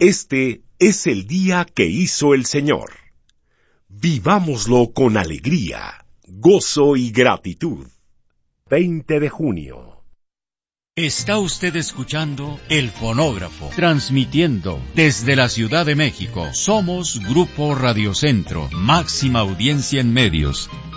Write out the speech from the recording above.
Este es el día que hizo el Señor. Vivámoslo con alegría, gozo y gratitud. 20 de junio. Está usted escuchando El Fonógrafo, transmitiendo desde la Ciudad de México. Somos Grupo Radio Centro, máxima audiencia en medios.